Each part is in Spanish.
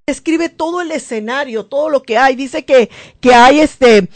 describe todo el escenario, todo lo que hay. Dice que hay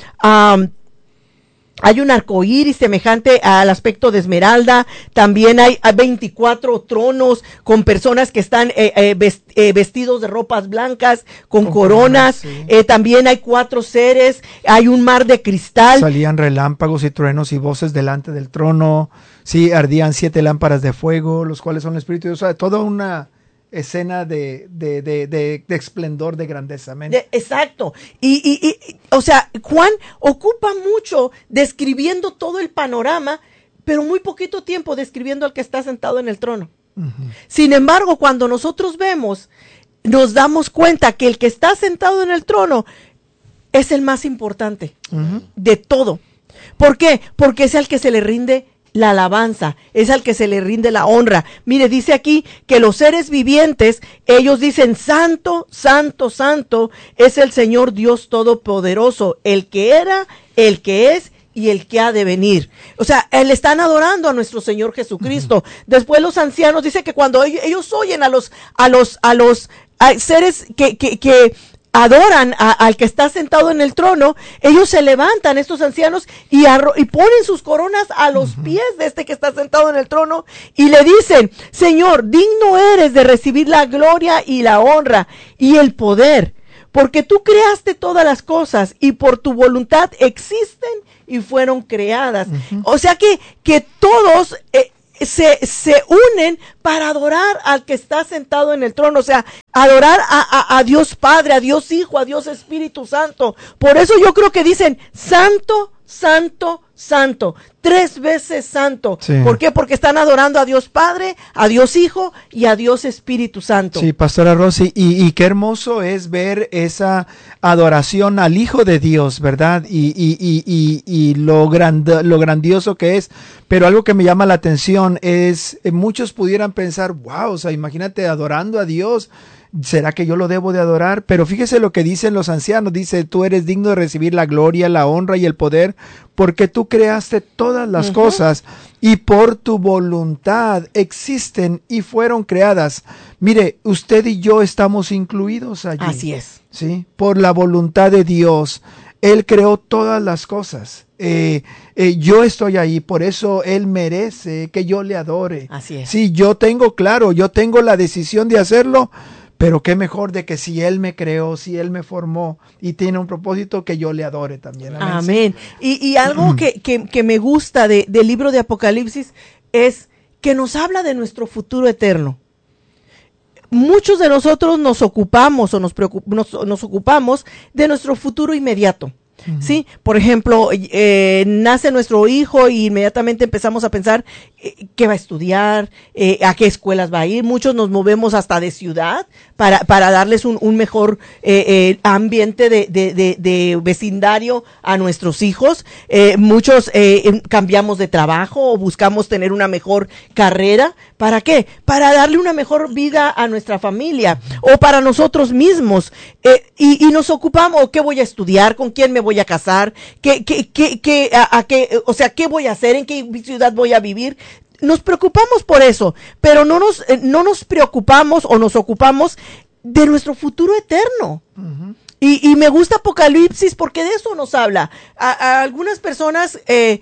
hay un arcoíris semejante al aspecto de esmeralda. También hay 24 tronos con personas que están vestidos de ropas blancas, con coronas. Sí. También hay 4 seres. Hay un mar de cristal. Salían relámpagos y truenos y voces delante del trono. Sí, ardían 7 lámparas de fuego, los cuales son el espíritu. O sea, toda una escena de esplendor, de grandeza. Exacto. Y o sea, Juan ocupa mucho describiendo todo el panorama, pero muy poquito tiempo describiendo al que está sentado en el trono. Uh-huh. Sin embargo, cuando nosotros vemos, nos damos cuenta que el que está sentado en el trono es el más importante de todo. ¿Por qué? Porque es al que se le rinde la alabanza, es al que se le rinde la honra. Mire, dice aquí que los seres vivientes, ellos dicen: santo, santo, santo es el Señor Dios Todopoderoso, el que era, el que es y el que ha de venir. O sea, le están adorando a nuestro Señor Jesucristo. Uh-huh. Después los ancianos, dice que cuando ellos oyen a los seres que adoran al que está sentado en el trono, ellos se levantan, estos ancianos, y ponen sus coronas a los pies de este que está sentado en el trono, y le dicen: Señor, digno eres de recibir la gloria y la honra y el poder, porque tú creaste todas las cosas y por tu voluntad existen y fueron creadas. Uh-huh. O sea que todos se unen para adorar al que está sentado en el trono, o sea, adorar a Dios Padre, a Dios Hijo, a Dios Espíritu Santo. Por eso yo creo que dicen: santo, santo, santo, 3 veces santo. Sí. ¿Por qué? Porque están adorando a Dios Padre, a Dios Hijo y a Dios Espíritu Santo. Sí, Pastora Rosy, y qué hermoso es ver esa adoración al Hijo de Dios, ¿verdad? Y lo grandioso que es. Pero algo que me llama la atención es, muchos pudieran pensar: wow, o sea, imagínate adorando a Dios. ¿Será que yo lo debo de adorar? Pero fíjese lo que dicen los ancianos. Dice: tú eres digno de recibir la gloria, la honra y el poder, porque tú creaste todas las cosas y por tu voluntad existen y fueron creadas. Mire, usted y yo estamos incluidos allí. Así es. Sí, por la voluntad de Dios. Él creó todas las cosas. Yo estoy ahí, por eso Él merece que yo le adore. Así es. Sí, yo tengo la decisión de hacerlo. Pero qué mejor de que si Él me creó, si Él me formó y tiene un propósito, que yo le adore también. Amén. Y algo que me gusta del libro de Apocalipsis es que nos habla de nuestro futuro eterno. Muchos de nosotros nos ocupamos nos ocupamos de nuestro futuro inmediato. ¿Sí? Por ejemplo, nace nuestro hijo y inmediatamente empezamos a pensar qué va a estudiar, a qué escuelas va a ir. Muchos nos movemos hasta de ciudad para darles un mejor ambiente de vecindario a nuestros hijos. Muchos cambiamos de trabajo o buscamos tener una mejor carrera. ¿Para qué? Para darle una mejor vida a nuestra familia o para nosotros mismos. Y nos ocupamos: ¿qué voy a estudiar? ¿Con quién me voy a casar? O sea, ¿qué voy a hacer? ¿En qué ciudad voy a vivir? Nos preocupamos por eso, pero no nos preocupamos o nos ocupamos de nuestro futuro eterno. Uh-huh. Y me gusta Apocalipsis porque de eso nos habla. A algunas personas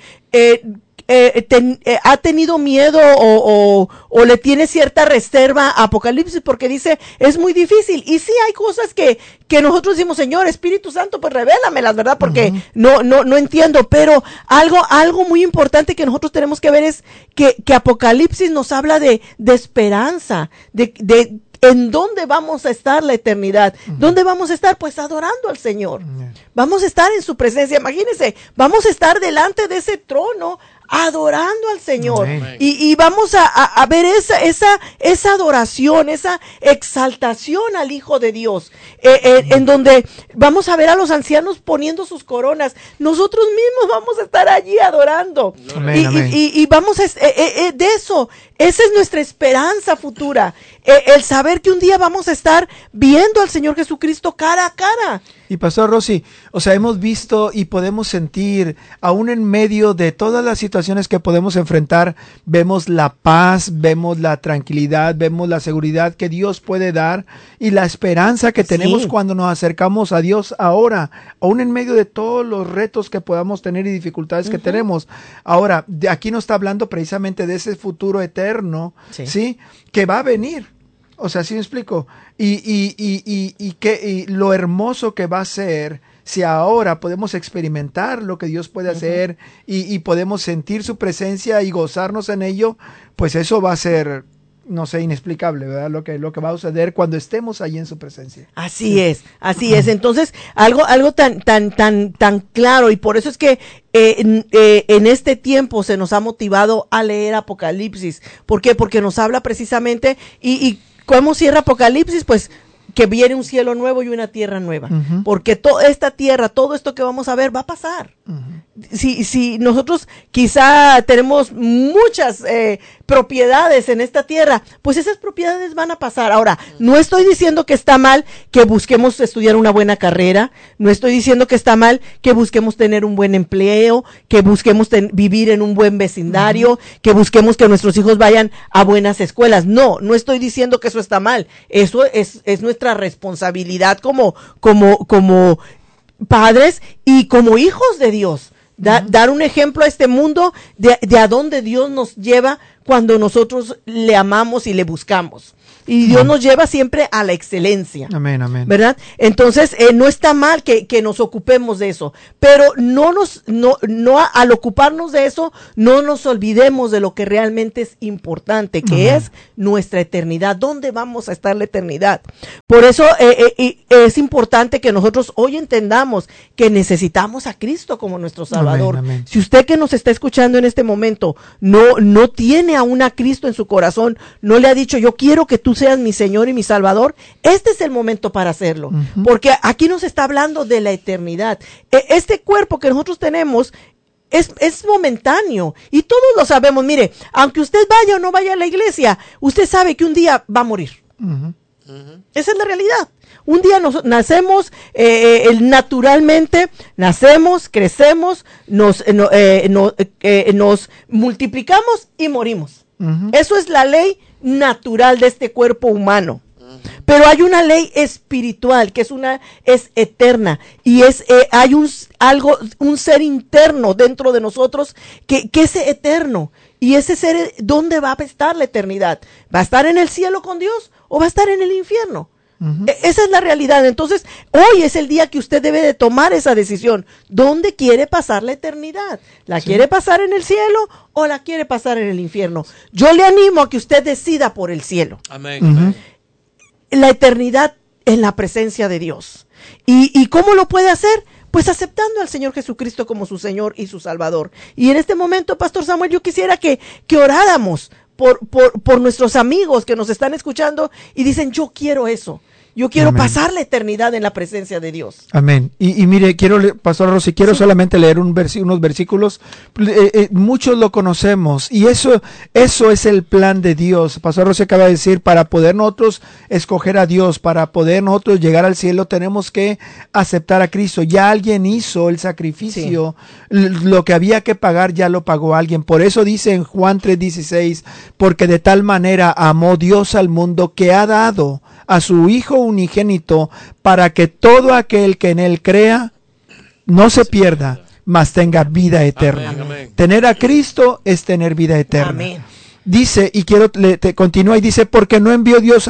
ha tenido miedo o le tiene cierta reserva a Apocalipsis porque dice: es muy difícil. Y sí, hay cosas que nosotros decimos: Señor, Espíritu Santo, pues revélamelas, ¿verdad? Porque no entiendo. Pero algo muy importante que nosotros tenemos que ver es que Apocalipsis nos habla de esperanza, de ¿en dónde vamos a estar la eternidad? ¿Dónde vamos a estar? Pues adorando al Señor. Vamos a estar en su presencia. Imagínense, vamos a estar delante de ese trono adorando al Señor. Y vamos a ver esa adoración, esa exaltación al Hijo de Dios, en donde vamos a ver a los ancianos poniendo sus coronas. Nosotros mismos vamos a estar allí adorando. Y vamos de eso. Esa es nuestra esperanza futura, el saber que un día vamos a estar viendo al Señor Jesucristo cara a cara. Y Pastor Rosy, o sea, hemos visto y podemos sentir, aún en medio de todas las situaciones situaciones que podemos enfrentar, vemos la paz, vemos la tranquilidad, vemos la seguridad que Dios puede dar y la esperanza que tenemos cuando nos acercamos a Dios ahora, aún en medio de todos los retos que podamos tener y dificultades que tenemos. Ahora, de aquí nos está hablando precisamente de ese futuro eterno, ¿sí? Que va a venir. O sea, ¿sí me explico? Y lo hermoso que va a ser si ahora podemos experimentar lo que Dios puede hacer y podemos sentir su presencia y gozarnos en ello, pues eso va a ser, no sé, inexplicable, ¿verdad? Lo que va a suceder cuando estemos allí en su presencia. Así es. Entonces, algo tan claro, y por eso es que en este tiempo se nos ha motivado a leer Apocalipsis. ¿Por qué? Porque nos habla precisamente, y ¿cómo cierra Apocalipsis? Pues que viene un cielo nuevo y una tierra nueva. Porque toda esta tierra, todo esto que vamos a ver va a pasar. Si nosotros quizá tenemos muchas propiedades en esta tierra, pues esas propiedades van a pasar. Ahora, no estoy diciendo que está mal que busquemos estudiar una buena carrera, no estoy diciendo que está mal que busquemos tener un buen empleo, que busquemos vivir en un buen vecindario, que busquemos que nuestros hijos vayan a buenas escuelas. No estoy diciendo que eso está mal. Eso es nuestra responsabilidad como padres y como hijos de Dios. Dar un ejemplo a este mundo de a dónde Dios nos lleva cuando nosotros le amamos y le buscamos. Y Dios nos lleva siempre a la excelencia. Amén, amén. ¿Verdad? Entonces, no está mal que nos ocupemos de eso, pero al ocuparnos de eso, no nos olvidemos de lo que realmente es importante, que es nuestra eternidad. ¿Dónde vamos a estar la eternidad? Por eso es importante que nosotros hoy entendamos que necesitamos a Cristo como nuestro Salvador. Amén, amén. Si usted que nos está escuchando en este momento no tiene aún a Cristo en su corazón, no le ha dicho, yo quiero que tú seas mi Señor y mi Salvador, este es el momento para hacerlo, porque aquí nos está hablando de la eternidad. Este cuerpo que nosotros tenemos es momentáneo y todos lo sabemos. Mire, aunque usted vaya o no vaya a la iglesia, usted sabe que un día va a morir. Esa es la realidad. Un día nacemos naturalmente, nacemos, crecemos, nos multiplicamos y morimos. Eso es la ley natural de este cuerpo humano. Pero hay una ley espiritual que es eterna y hay un ser interno dentro de nosotros que es eterno. Y ese ser, ¿dónde va a estar la eternidad? ¿Va a estar en el cielo con Dios o va a estar en el infierno? Esa es la realidad. Entonces, hoy es el día que usted debe de tomar esa decisión. ¿Dónde quiere pasar la eternidad? ¿La quiere pasar en el cielo o la quiere pasar en el infierno? Yo le animo a que usted decida por el cielo. Amén. La eternidad en la presencia de Dios. ¿Y cómo lo puede hacer? Pues aceptando al Señor Jesucristo como su Señor y su Salvador. Y en este momento, Pastor Samuel, yo quisiera que oráramos por nuestros amigos que nos están escuchando y dicen, yo quiero eso. Yo quiero pasar la eternidad en la presencia de Dios. Amén. Y mire, Pastor Rosy, quiero solamente leer unos versículos. Muchos lo conocemos y eso es el plan de Dios. Pastor Rosy acaba de decir, para poder nosotros escoger a Dios, para poder nosotros llegar al cielo, tenemos que aceptar a Cristo. Ya alguien hizo el sacrificio, lo que había que pagar ya lo pagó alguien. Por eso dice en Juan 3:16, porque de tal manera amó Dios al mundo que ha dado a su Hijo unigénito para que todo aquel que en él crea no se pierda, mas tenga vida eterna. Amén. Tener a Cristo es tener vida eterna. Amén. Dice, y continúa y dice, porque no envió Dios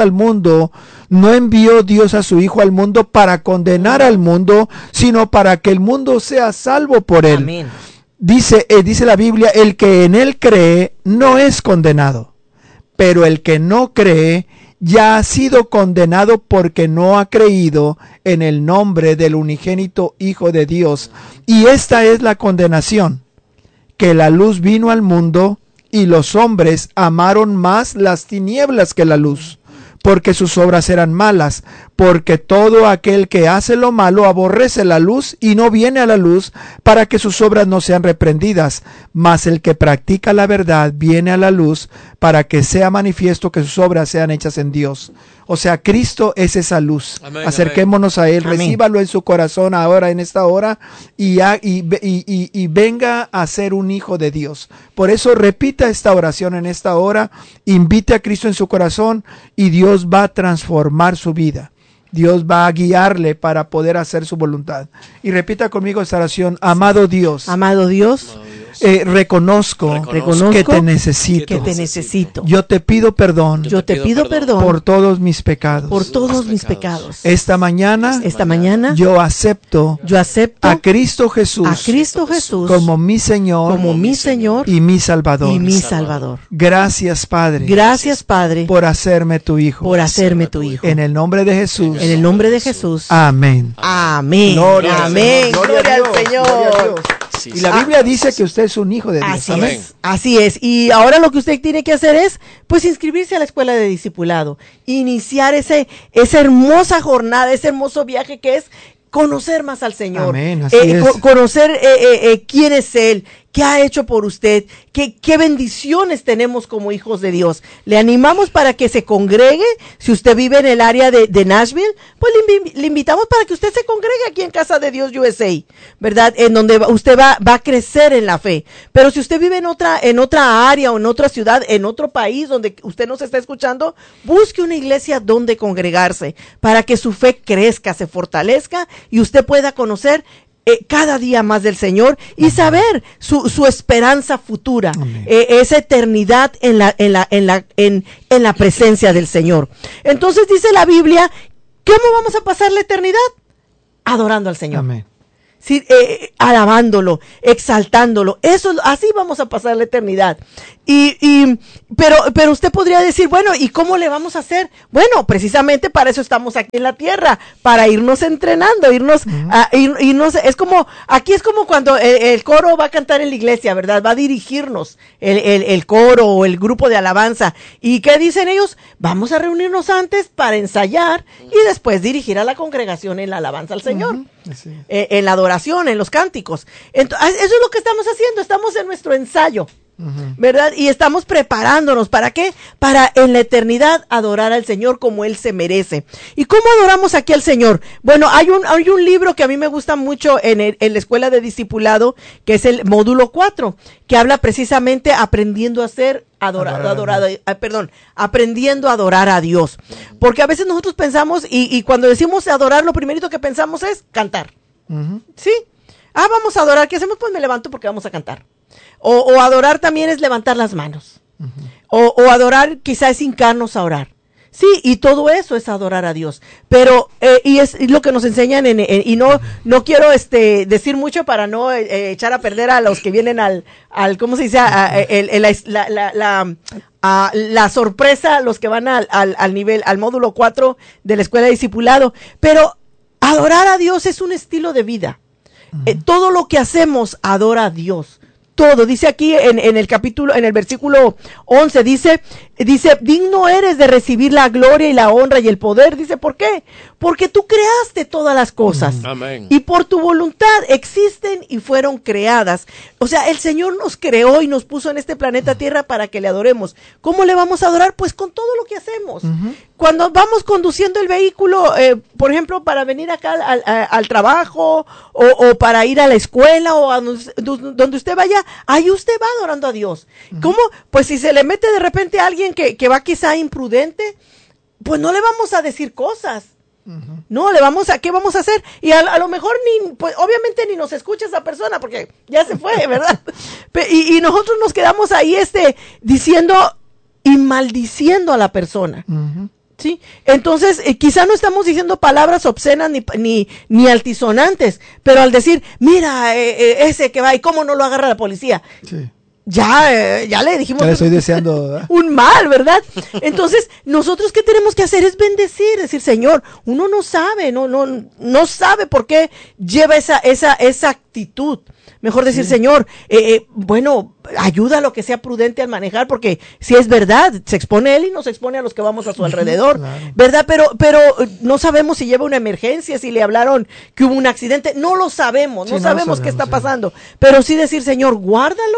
a su Hijo al mundo para condenar al mundo, sino para que el mundo sea salvo por él. Amén. Dice la Biblia, el que en él cree no es condenado, pero el que no cree ya ha sido condenado porque no ha creído en el nombre del unigénito Hijo de Dios. Y esta es la condenación, que la luz vino al mundo y los hombres amaron más las tinieblas que la luz, porque sus obras eran malas, porque todo aquel que hace lo malo aborrece la luz y no viene a la luz para que sus obras no sean reprendidas, mas el que practica la verdad viene a la luz para que sea manifiesto que sus obras sean hechas en Dios. O sea, Cristo es esa luz. Amén, Acerquémonos a Él, Amén. recíbalo en su corazón ahora, en esta hora, y venga a ser un hijo de Dios. Por eso repita esta oración en esta hora, invite a Cristo en su corazón y Dios va a transformar su vida. Dios va a guiarle para poder hacer su voluntad. Y repita conmigo esta oración: amado Dios, Amado Dios, reconozco que te necesito. que te necesito. Yo te pido perdón Yo te pido perdón por todos mis pecados. por todos mis pecados. Esta mañana Esta mañana yo acepto yo acepto a Cristo Jesús a Cristo Jesús como mi Señor como mi Señor y mi Salvador. y mi Salvador. Gracias, Padre, Gracias, Padre, por hacerme tu Hijo. por hacerme tu Hijo. En el nombre de Jesús. En el nombre de Jesús. Amén. Amén. Gloria al Amén. Señor. Gloria al Dios, gloria a Señor. Dios. Sí, Y la Biblia dice que usted es un hijo de Dios. Así Amén. es, así es. Y ahora lo que usted tiene que hacer es, pues, inscribirse a la escuela de discipulado, iniciar esa hermosa jornada, ese hermoso viaje que es conocer más al Señor. Amén, así es. Conocer quién es Él, qué ha hecho por usted, qué bendiciones tenemos como hijos de Dios. Le animamos para que se congregue. Si usted vive en el área de Nashville, pues le invitamos para que usted se congregue aquí en Casa de Dios USA, ¿verdad? En donde usted va a crecer en la fe. Pero si usted vive en otra área o en otra ciudad, en otro país donde usted nos está escuchando, busque una iglesia donde congregarse para que su fe crezca, se fortalezca y usted pueda conocer cada día más del Señor y saber su esperanza futura, esa eternidad en la presencia del Señor. Entonces dice la Biblia, ¿cómo vamos a pasar la eternidad? Adorando al Señor. Amén. Sí, alabándolo, exaltándolo. Así vamos a pasar la eternidad. Pero usted podría decir, bueno, ¿y cómo le vamos a hacer? Bueno, precisamente para eso estamos aquí en la tierra, para irnos entrenando, irnos, aquí es como cuando el coro va a cantar en la iglesia, ¿verdad? Va a dirigirnos el coro o el grupo de alabanza. ¿Y qué dicen ellos? Vamos a reunirnos antes para ensayar y después dirigir a la congregación en la alabanza al Señor. En la adoración, en los cánticos. Entonces, eso es lo que estamos haciendo, estamos en nuestro ensayo, ¿verdad? Y estamos preparándonos, ¿para qué? Para en la eternidad adorar al Señor como Él se merece. ¿Y cómo adoramos aquí al Señor? Bueno, hay un libro que a mí me gusta mucho en la escuela de discipulado, que es el módulo 4, que habla precisamente aprendiendo a ser aprendiendo a adorar a Dios. Porque a veces nosotros pensamos, y cuando decimos adorar, lo primerito que pensamos es cantar. ¿Sí? Vamos a adorar, ¿qué hacemos? Pues me levanto porque vamos a cantar. O adorar también es levantar las manos. O adorar quizás es hincarnos a orar. Sí, y todo eso es adorar a Dios. Pero, y es lo que nos enseñan y no quiero decir mucho para no echar a perder a los que vienen al ¿cómo se dice? La sorpresa, los que van al módulo 4 de la escuela de discipulado. Pero adorar a Dios es un estilo de vida. Todo lo que hacemos adora a Dios. Todo, dice aquí en el versículo 11, dice, digno eres de recibir la gloria y la honra y el poder. Dice, ¿por qué? Porque tú creaste todas las cosas. Amén. Y por tu voluntad existen y fueron creadas. O sea, el Señor nos creó y nos puso en este planeta Tierra para que le adoremos. ¿Cómo le vamos a adorar? Pues con todo lo que hacemos. Cuando vamos conduciendo el vehículo, por ejemplo, para venir acá al trabajo o para ir a la escuela o a donde usted vaya, ahí usted va adorando a Dios. ¿Cómo? Pues si se le mete de repente a alguien que va quizá imprudente, pues no le vamos a decir cosas. No, ¿qué vamos a hacer? Y a lo mejor pues obviamente ni nos escucha esa persona porque ya se fue, ¿verdad? Y nosotros nos quedamos ahí diciendo y maldiciendo a la persona. ¿Sí? Entonces, quizá no estamos diciendo palabras obscenas ni altisonantes, pero al decir, mira, ese que va, ¿y cómo no lo agarra la policía? Sí. Ya le dijimos. Ya le estoy deseando un mal, ¿verdad? Entonces, nosotros ¿qué tenemos que hacer? Es bendecir, decir, Señor, uno no sabe, no sabe por qué lleva esa actitud. Mejor decir, Señor, bueno, ayuda a lo que sea prudente al manejar, porque si es verdad, se expone él y nos expone a los que vamos a su alrededor, claro. ¿Verdad? Pero no sabemos si lleva una emergencia, si le hablaron que hubo un accidente, no lo sabemos, no sabemos qué está pasando, pero sí decir, Señor, guárdalo,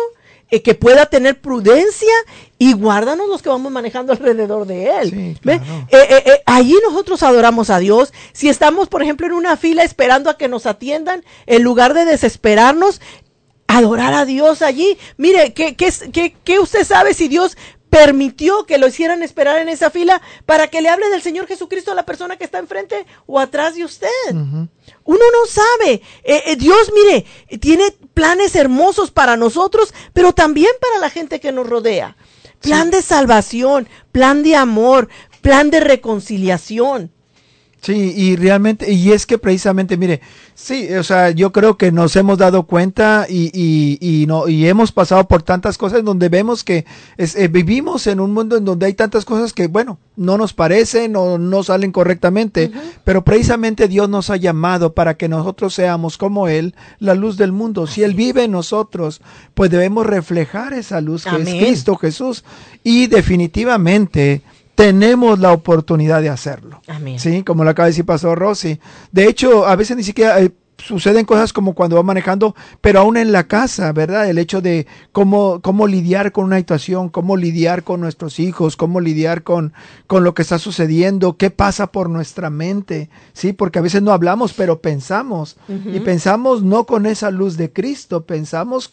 que pueda tener prudencia, y guárdanos los que vamos manejando alrededor de él. Sí, claro. Allí nosotros adoramos a Dios. Si estamos, por ejemplo, en una fila esperando a que nos atiendan, en lugar de desesperarnos, adorar a Dios allí. Mire, ¿qué usted sabe si Dios permitió que lo hicieran esperar en esa fila para que le hable del Señor Jesucristo a la persona que está enfrente o atrás de usted? Uh-huh. Uno no sabe. Dios, mire, tiene planes hermosos para nosotros, pero también para la gente que nos rodea. Plan de salvación, plan de amor, plan de reconciliación. Sí, y realmente, y es que precisamente, mire, sí, o sea, yo creo que nos hemos dado cuenta y hemos pasado por tantas cosas donde vemos que vivimos en un mundo en donde hay tantas cosas que, bueno, no nos parecen o no salen correctamente, uh-huh. Pero precisamente Dios nos ha llamado para que nosotros seamos como Él, la luz del mundo. Si Él vive en nosotros, pues debemos reflejar esa luz que Amén. Es Cristo Jesús, y definitivamente tenemos la oportunidad de hacerlo. Amén. Sí, como lo acaba de decir Pastor Rosy. De hecho, a veces ni siquiera suceden cosas como cuando va manejando, pero aún en la casa, ¿verdad? El hecho de cómo lidiar con una situación, cómo lidiar con nuestros hijos, cómo lidiar con lo que está sucediendo, qué pasa por nuestra mente, ¿sí? Porque a veces no hablamos, pero pensamos, uh-huh. Y pensamos no con esa luz de Cristo, pensamos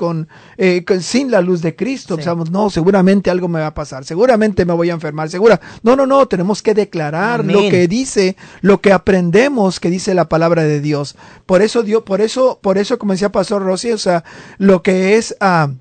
sin la luz de Cristo, sí. Pensamos, no, seguramente algo me va a pasar, seguramente me voy a enfermar, No, tenemos que declarar Amén. Lo que dice, lo que aprendemos que dice la palabra de Dios. Por eso, como decía Pastor Rosy, o sea, lo que es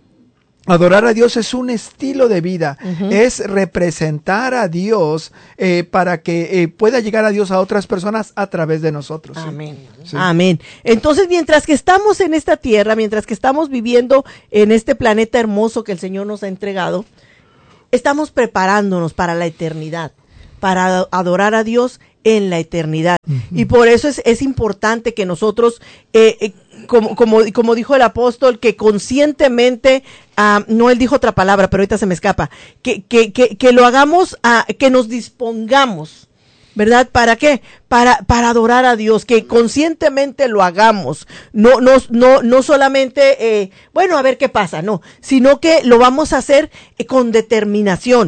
adorar a Dios es un estilo de vida, uh-huh. Es representar a Dios para que pueda llegar a Dios a otras personas a través de nosotros. Amén. ¿Sí? Amén. Entonces, mientras que estamos en esta tierra, mientras que estamos viviendo en este planeta hermoso que el Señor nos ha entregado, estamos preparándonos para la eternidad, para adorar a Dios en la eternidad. Uh-huh. Y por eso es importante que nosotros, como dijo el apóstol, que conscientemente, no él dijo otra palabra, pero ahorita se me escapa, que lo hagamos, que nos dispongamos, ¿verdad? ¿Para qué? Para adorar a Dios, que conscientemente lo hagamos, no solamente, bueno, a ver qué pasa, no, sino que lo vamos a hacer con determinación.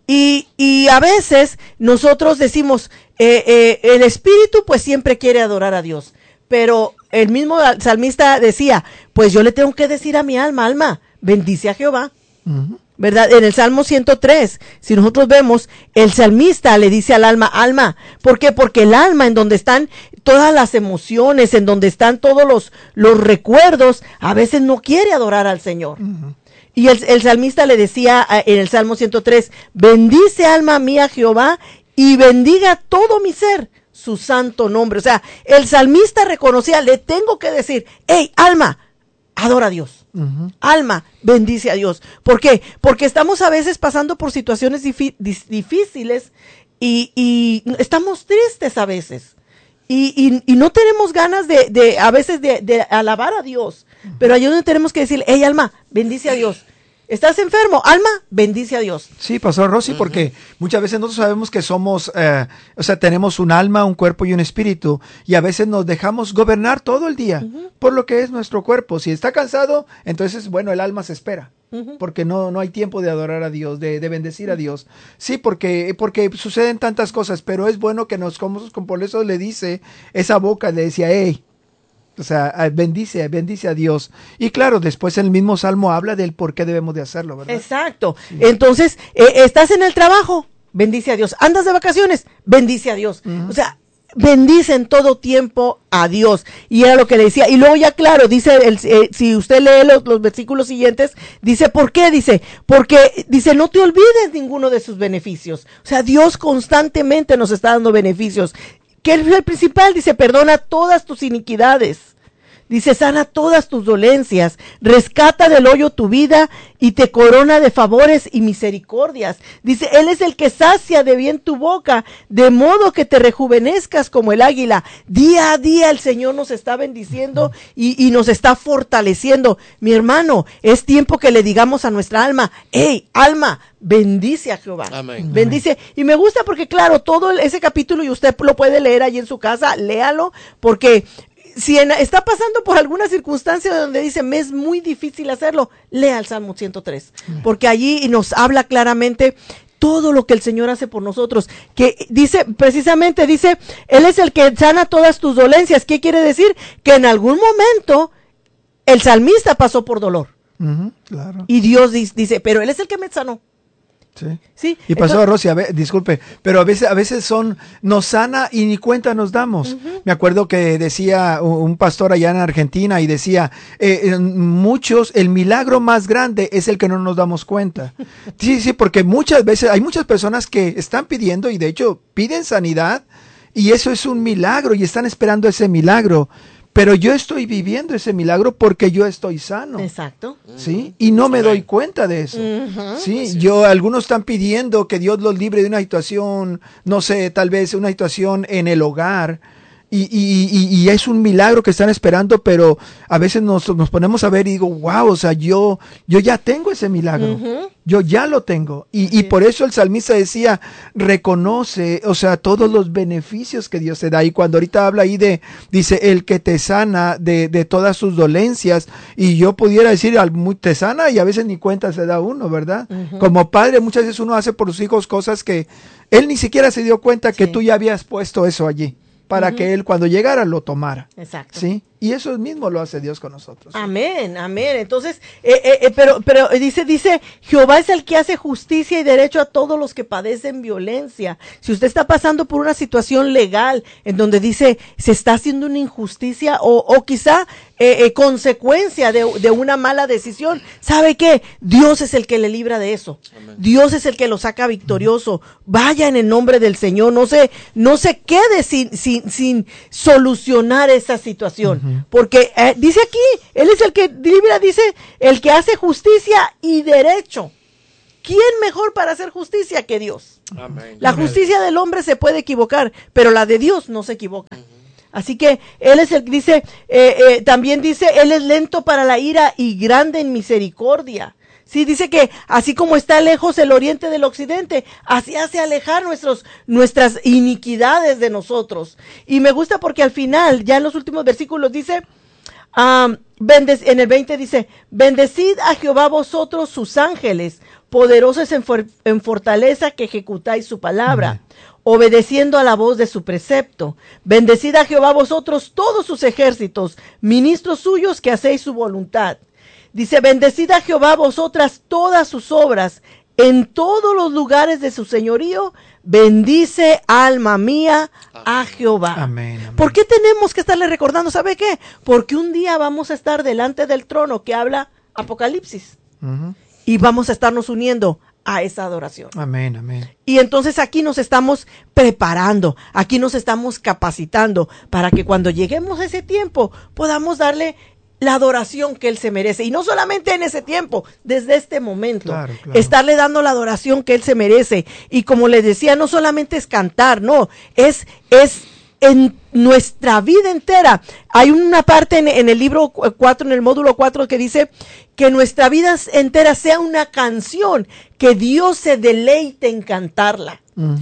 Y a veces nosotros decimos, el espíritu pues siempre quiere adorar a Dios, pero el mismo salmista decía, pues yo le tengo que decir a mi alma, bendice a Jehová, uh-huh. ¿Verdad? En el Salmo 103, si nosotros vemos, el salmista le dice al alma, ¿por qué? Porque el alma, en donde están todas las emociones, en donde están todos los recuerdos, a veces no quiere adorar al Señor. Uh-huh. Y el salmista le decía en el Salmo 103, bendice alma mía Jehová y bendiga todo mi ser su santo nombre. O sea, el salmista reconocía, le tengo que decir, hey, alma, adora a Dios. Uh-huh. Alma, bendice a Dios. ¿Por qué? Porque estamos a veces pasando por situaciones difíciles y estamos tristes a veces. Y no tenemos ganas a veces de alabar a Dios. Pero ahí es donde tenemos que decir, hey, alma, bendice a Dios. ¿Estás enfermo? Alma, bendice a Dios. Sí, Pastor Rosy, uh-huh. Porque muchas veces nosotros sabemos que somos, tenemos un alma, un cuerpo y un espíritu, y a veces nos dejamos gobernar todo el día, uh-huh. Por lo que es nuestro cuerpo. Si está cansado, entonces, bueno, el alma se espera. Uh-huh. Porque no hay tiempo de adorar a Dios, de bendecir a Dios. Sí, porque suceden tantas cosas, pero es bueno que por eso le dice, esa boca le decía, hey, o sea, bendice a Dios. Y claro, después el mismo Salmo habla del por qué debemos de hacerlo, ¿verdad? Exacto. Sí. Entonces, estás en el trabajo, bendice a Dios. Andas de vacaciones, bendice a Dios. Uh-huh. O sea, bendice en todo tiempo a Dios. Y era lo que le decía. Y luego ya claro, dice, si usted lee los versículos siguientes, dice, ¿por qué? Porque dice, no te olvides ninguno de sus beneficios. O sea, Dios constantemente nos está dando beneficios. ¿Qué es el principal? Dice, perdona todas tus iniquidades. Dice, sana todas tus dolencias, rescata del hoyo tu vida y te corona de favores y misericordias. Dice, Él es el que sacia de bien tu boca, de modo que te rejuvenezcas como el águila. Día a día el Señor nos está bendiciendo y nos está fortaleciendo. Mi hermano, es tiempo que le digamos a nuestra alma, hey, alma, bendice a Jehová. Amén. Bendice. Y me gusta porque, claro, todo ese capítulo, y usted lo puede leer ahí en su casa, léalo, porque está pasando por alguna circunstancia donde dice, me es muy difícil hacerlo, lea el Salmo 103, porque allí nos habla claramente todo lo que el Señor hace por nosotros, que dice, precisamente dice, Él es el que sana todas tus dolencias. ¿Qué quiere decir? Que en algún momento el salmista pasó por dolor. Claro. Y Dios dice, pero Él es el que me sanó. Sí. Y pasó, Rosy, disculpe, pero a veces nos sana y ni cuenta nos damos. Me acuerdo que decía un pastor allá en Argentina y decía, el milagro más grande es el que no nos damos cuenta. Sí, porque muchas veces hay muchas personas que están pidiendo y de hecho piden sanidad y eso es un milagro y están esperando ese milagro. Pero yo estoy viviendo ese milagro porque yo estoy sano. Exacto. ¿Sí? Y no me doy cuenta de eso. Sí, algunos están pidiendo que Dios los libre de una situación, no sé, tal vez una situación en el hogar. Y es un milagro que están esperando, pero a veces nos ponemos a ver y digo, wow, o sea, yo ya tengo ese milagro. Yo ya lo tengo. Y por eso el salmista decía, reconoce, o sea, todos los beneficios que Dios te da. Y cuando ahorita habla ahí dice, el que te sana de todas sus dolencias. Y yo pudiera decir, te sana y a veces ni cuenta se da uno, ¿verdad? Como padre, muchas veces uno hace por sus hijos cosas que él ni siquiera se dio cuenta que tú ya habías puesto eso allí, para que él cuando llegara lo tomara. Exacto. ¿Sí? Y eso mismo lo hace Dios con nosotros. Amén. Entonces, pero dice, Jehová es el que hace justicia y derecho a todos los que padecen violencia. Si usted está pasando por una situación legal en donde dice, se está haciendo una injusticia o quizá consecuencia de una mala decisión, ¿sabe qué? Dios es el que le libra de eso. Amén. Dios es el que lo saca victorioso. Vaya en el nombre del Señor. No se quede sin solucionar esa situación. Porque dice aquí, Él es el que libra, dice, el que hace justicia y derecho. ¿Quién mejor para hacer justicia que Dios? Amén. La justicia del hombre se puede equivocar, pero la de Dios no se equivoca. Así que Él es el que dice, también dice, Él es lento para la ira y grande en misericordia. Sí, dice que así como está lejos el oriente del occidente, así hace alejar nuestras iniquidades de nosotros. Y me gusta porque al final, ya en los últimos versículos dice, en el 20 dice, bendecid a Jehová vosotros sus ángeles, poderosos en fortaleza que ejecutáis su palabra, obedeciendo a la voz de su precepto. Bendecid a Jehová vosotros todos sus ejércitos, ministros suyos que hacéis su voluntad. Dice, bendecid a Jehová vosotras todas sus obras, en todos los lugares de su señorío, bendice alma mía a Jehová. Amén, amén. ¿Por qué tenemos que estarle recordando? ¿Sabe qué? Porque un día vamos a estar delante del trono que habla Apocalipsis. Y vamos a estarnos uniendo a esa adoración. Amén, amén. Y entonces aquí nos estamos preparando, aquí nos estamos capacitando para que cuando lleguemos a ese tiempo podamos darle la adoración que Él se merece. Y no solamente en ese tiempo, desde este momento. Claro. Estarle dando la adoración que Él se merece. Y como les decía, no solamente es cantar, no, es en nuestra vida entera. Hay una parte en el libro 4, en el módulo 4, que dice que nuestra vida entera sea una canción, que Dios se deleite en cantarla.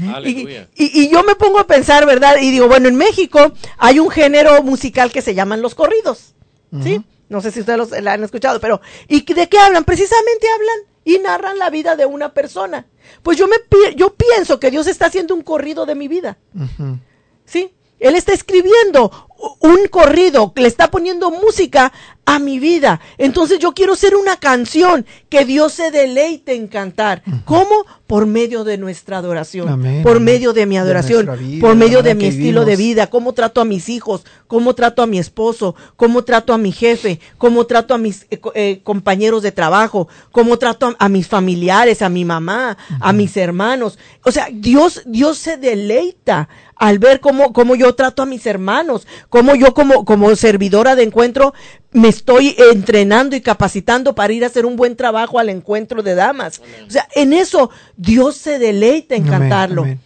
Y yo me pongo a pensar, ¿verdad? Y digo, bueno, en México hay un género musical que se llaman los corridos. ¿Sí? No sé si ustedes la han escuchado, pero ¿y de qué hablan? Precisamente hablan y narran la vida de una persona. Pues yo pienso que Dios está haciendo un corrido de mi vida. ¿Sí? Él está escribiendo un corrido, le está poniendo música a mi vida. Entonces yo quiero ser una canción que Dios se deleite en cantar. ¿Cómo? Por medio de nuestra adoración. Amén, por medio de mi adoración, vida, por medio de mi estilo de vida. Cómo trato a mis hijos, cómo trato a mi esposo, cómo trato a mi jefe, cómo trato a mis compañeros de trabajo, cómo trato a mis familiares, a mi mamá, a mis hermanos. O sea, Dios se deleita al ver cómo yo trato a mis hermanos, cómo yo como servidora de encuentro me estoy entrenando y capacitando para ir a hacer un buen trabajo al encuentro de damas. Amén. O sea, en eso Dios se deleita en cantarlo. Amén.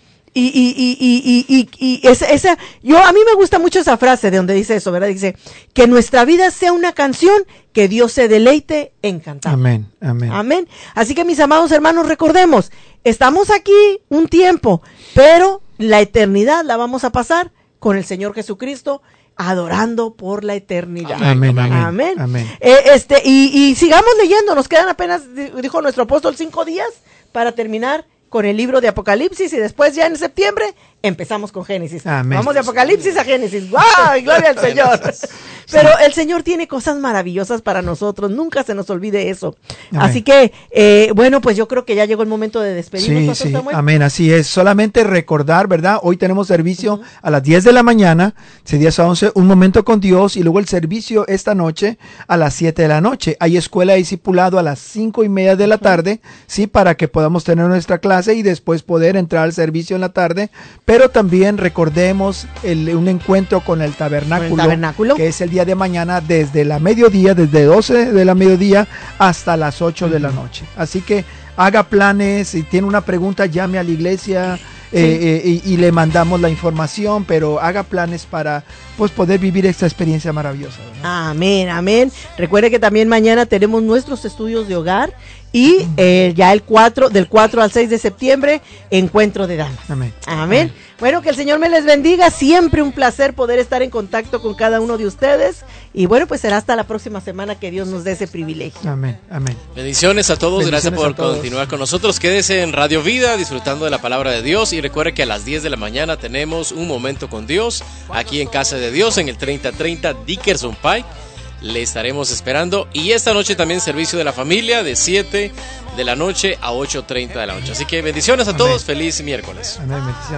Y a mí me gusta mucho esa frase de donde dice eso, ¿verdad? Dice, que nuestra vida sea una canción que Dios se deleite en cantar. Amén, amén. Amén. Así que mis amados hermanos, recordemos, estamos aquí un tiempo, pero la eternidad la vamos a pasar con el Señor Jesucristo adorando por la eternidad. Amén, amén, Amén. amén. Y sigamos leyendo, nos quedan apenas, dijo nuestro apóstol, 5 días para terminar con el libro de Apocalipsis, y después ya en septiembre empezamos con Génesis. Amén. Vamos de Apocalipsis a Génesis. ¡Wow! Gloria al Señor. Pero el Señor tiene cosas maravillosas para nosotros, nunca se nos olvide eso. Amén. Así que, bueno, pues yo creo que ya llegó el momento de despedirnos. Sí, Pastor sí, Samuel. amén, así es. Solamente recordar, ¿verdad? Hoy tenemos servicio a las 10 de la mañana, de 10 a 11, un momento con Dios, y luego el servicio esta noche a las 7 de la noche. Hay escuela de discipulado a las 5:30 de la tarde, sí, para que podamos tener nuestra clase y después poder entrar al servicio en la tarde. Pero también recordemos un encuentro con el tabernáculo, que es el día de mañana desde la mediodía, desde 12 de la mediodía hasta las 8 de la noche. Así que haga planes, si tiene una pregunta llame a la iglesia y le mandamos la información, pero haga planes para pues poder vivir esta experiencia maravillosa, ¿verdad? Amén, amén. Recuerde que también mañana tenemos nuestros estudios de hogar y ya del 4 al 6 de septiembre, encuentro de damas. Amén. Amén. Bueno, que el Señor me les bendiga. Siempre un placer poder estar en contacto con cada uno de ustedes. Y bueno, pues será hasta la próxima semana que Dios nos dé ese privilegio. Amén, amén. Bendiciones a todos, Bendiciones gracias por a todos. continuar con nosotros. Quédese en Radio Vida disfrutando de la palabra de Dios y recuerde que a las 10 de la mañana tenemos un momento con Dios aquí en Casa de Dios en el 3030 Dickerson Pike. Le estaremos esperando, y esta noche también servicio de la familia de 7 de la noche a 8:30 de la noche. Así que bendiciones a todos, feliz miércoles. Amén, bendiciones.